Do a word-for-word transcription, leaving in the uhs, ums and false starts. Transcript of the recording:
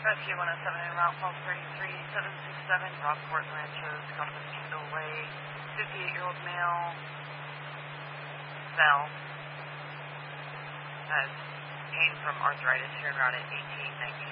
Rescue one oh seven in Route Falls thirty-three seven six seven, Rockport Ranchos, Compass Kendall Way, fifty-eight-year-old male, fell, has pain from arthritis here around at eighteen nineteen.